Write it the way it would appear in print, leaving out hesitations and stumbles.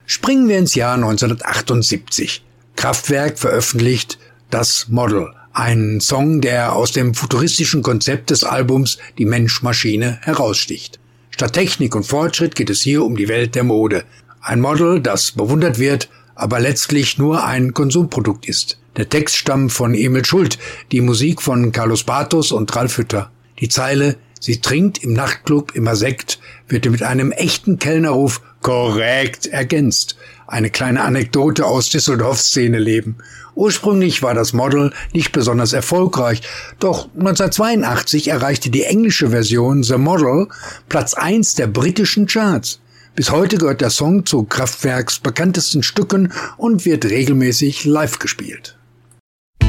Springen wir ins Jahr 1978. Kraftwerk veröffentlicht Das Model, einen Song, der aus dem futuristischen Konzept des Albums Die Mensch-Maschine heraussticht. Statt Technik und Fortschritt geht es hier um die Welt der Mode. Ein Model, das bewundert wird, aber letztlich nur ein Konsumprodukt ist. Der Text stammt von Emil Schult, die Musik von Carlos Bartos und Ralf Hütter. Die Zeile „Sie trinkt im Nachtclub immer Sekt" wird mit einem echten Kellnerruf korrekt ergänzt. Eine kleine Anekdote aus Düsseldorfs Szeneleben. Ursprünglich war Das Model nicht besonders erfolgreich, doch 1982 erreichte die englische Version The Model Platz 1 der britischen Charts. Bis heute gehört der Song zu Kraftwerks bekanntesten Stücken und wird regelmäßig live gespielt.